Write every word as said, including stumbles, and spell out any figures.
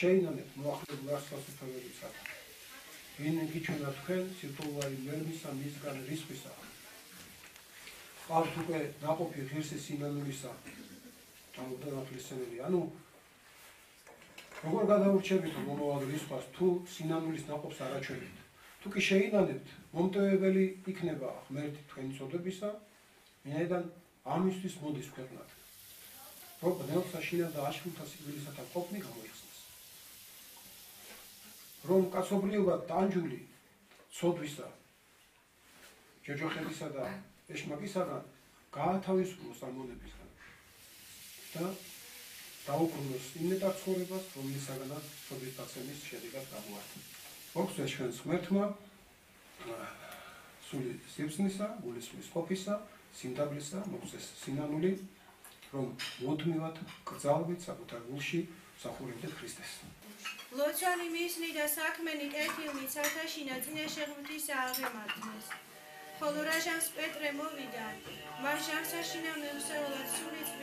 შეინანეთ მოახლებულ ასფასუფელებისად. ვინ გიჩვენა თქვენ სირთულოვანი მერმისა მისგან რისხვისა. ყავთ უკვე ნაყოფი ღირსი სინანულისა. თავდა ნათლისმცემელი. ანუ როგორ გადაურჩებით მომავალ რისხვას თუ სინანულის ნაყოფს არ აჩვენებთ. თუ კი შეინანებთ, მომტევებელი იქნება ღმერთი თქვენი წოდებისა, ვინაიდან ამისთვის მოდის ქვეყნად. რომ ნელსა შინად და აშვილთა სიკვდილისათა ყოფნი გამოიხსნას. რომ კაცობრიობა ტანჯული ცოდვისა, ჯოჯოხებისა და ეშმაკისაგან გაათავისუფლოს ამ მონებისგან და დაუბრუნოს იმ მეტად ცხოვრებას, რომლისაგანაც ცოდვის დაცემის შედეგად გამოართ. მოგწეს ჩვენს ღმერთმა სული სიბრძნისა, გულისხმის ყოფისა, სიმდაბლისა, მოგწეს სინანული, რომ მუდმივად კრძალვით საკუთარ გულში მსახურებდეთ ქრისტეს. ლოცვანი მისნი და საქმენი კეთილნი ცართაშინა წინაშე ღმრთისა აღემართნეს. ხოლო რა ჟამს პეტრე მოვიდა, მას ჟამსაშინა მეუსეროლად სულით